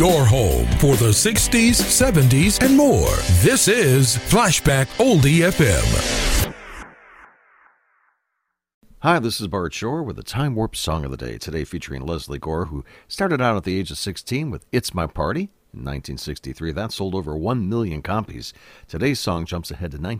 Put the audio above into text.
your home for the 60s, 70s, and more. This is Flashback Oldie FM. Hi, this is Bart Shore with the Time Warp Song of the Day. Today featuring Leslie Gore, who started out at the age of 16 with It's My Party in 1963. That sold over 1 million copies. Today's song jumps ahead to